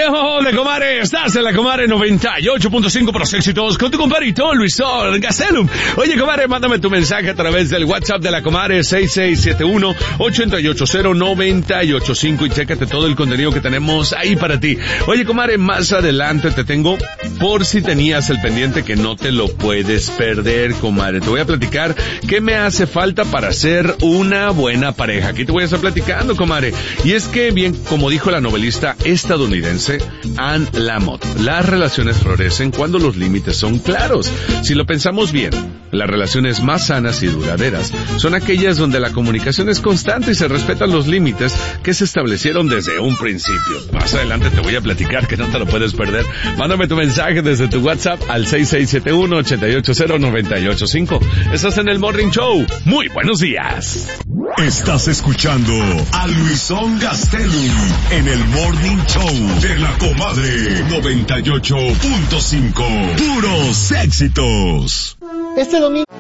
Hola, comadre, estás en la comadre 98.5 por los éxitos con tu compadrito Luisón Gastelum. Oye, comadre, mándame tu mensaje a través del WhatsApp de la comadre 6671-880-985 y chécate todo el contenido que tenemos ahí para ti. Oye, comadre, más adelante te tengo por si tenías el pendiente que no te lo puedes perder, comadre. Te voy a platicar qué me hace falta para ser una buena pareja. Aquí te voy a estar platicando, comadre. Y es que, bien, como dijo la novelista estadounidense Anne Lamott, las relaciones florecen cuando los límites son claros. Si lo pensamos bien, las relaciones más sanas y duraderas son aquellas donde la comunicación es constante y se respetan los límites que se establecieron desde un principio. Más adelante te voy a platicar que no te lo puedes perder. Mándame tu mensaje desde tu WhatsApp al 6671-880-985. Estás en el Morning Show. Muy buenos días. Estás escuchando a Luisón Gastelum en el Morning Show de la comadre 98.5. Puros éxitos. Este domingo.